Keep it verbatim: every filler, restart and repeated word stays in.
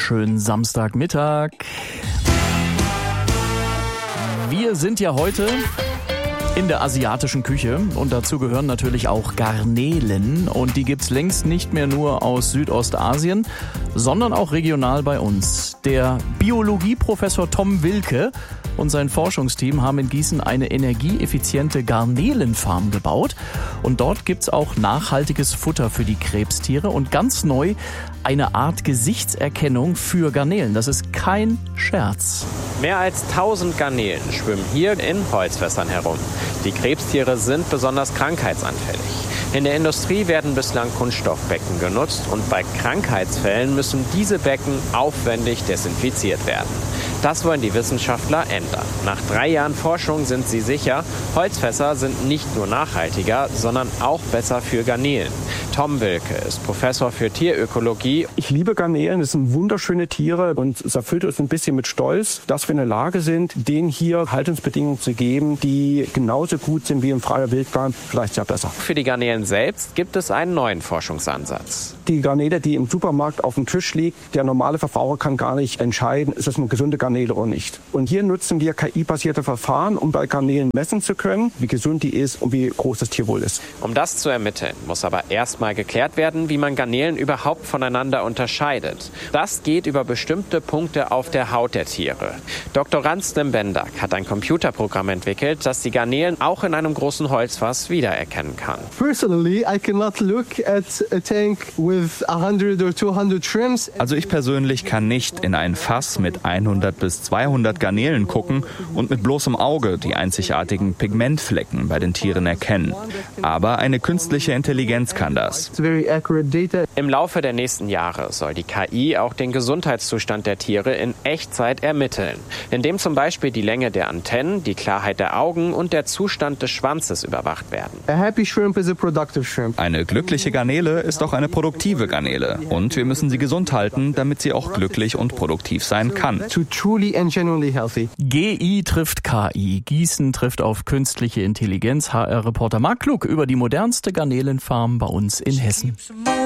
wunderschönen Samstagmittag. Wir sind ja heute in der asiatischen Küche und dazu gehören natürlich auch Garnelen und die gibt's längst nicht mehr nur aus Südostasien, sondern auch regional bei uns. Der Biologieprofessor Tom Wilke und sein Forschungsteam haben in Gießen eine energieeffiziente Garnelenfarm gebaut und dort gibt's auch nachhaltiges Futter für die Krebstiere und ganz neu eine Art Gesichtserkennung für Garnelen. Das ist kein Scherz. Mehr als tausend Garnelen schwimmen hier in Holzfässern herum. Die Krebstiere sind besonders krankheitsanfällig. In der Industrie werden bislang Kunststoffbecken genutzt und bei Krankheitsfällen müssen diese Becken aufwendig desinfiziert werden. Das wollen die Wissenschaftler ändern. Nach drei Jahren Forschung sind sie sicher, Holzfässer sind nicht nur nachhaltiger, sondern auch besser für Garnelen. Tom Wilke ist Professor für Tierökologie. Ich liebe Garnelen, das sind wunderschöne Tiere und es erfüllt uns ein bisschen mit Stolz, dass wir in der Lage sind, denen hier Haltungsbedingungen zu geben, die genauso gut sind wie im freier Wildbahn, vielleicht ja besser. Für die Garnelen selbst gibt es einen neuen Forschungsansatz. Die Garnele, die im Supermarkt auf dem Tisch liegt, der normale Verbraucher kann gar nicht entscheiden, ist das eine gesunde Garnele oder nicht. Und hier nutzen wir K I-basierte Verfahren, um bei Garnelen messen zu können, wie gesund die ist und wie groß das Tierwohl ist. Um das zu ermitteln, muss aber erstmal geklärt werden, wie man Garnelen überhaupt voneinander unterscheidet. Das geht über bestimmte Punkte auf der Haut der Tiere. Doktor Ransdem Bendak hat ein Computerprogramm entwickelt, das die Garnelen auch in einem großen Holzfass wiedererkennen kann. Personally, I cannot look at a tank with hundred or two hundred shrimps. Also ich persönlich kann nicht in ein Fass mit hundert bis zweihundert Garnelen gucken und mit bloßem Auge die einzigartigen Pigmentflecken bei den Tieren erkennen. Aber eine künstliche Intelligenz kann das. Im Laufe der nächsten Jahre soll die K I auch den Gesundheitszustand der Tiere in Echtzeit ermitteln, indem zum Beispiel die Länge der Antennen, die Klarheit der Augen und der Zustand des Schwanzes überwacht werden. A happy shrimp is a productive shrimp. Eine glückliche Garnele ist auch eine produktive Garnele. Und wir müssen sie gesund halten, damit sie auch glücklich und produktiv sein kann. To truly and genuinely healthy. G I trifft K I. Gießen trifft auf künstliche Intelligenz. H R-Reporter Marc Klug über die modernste Garnelenfarm bei uns in Hessen.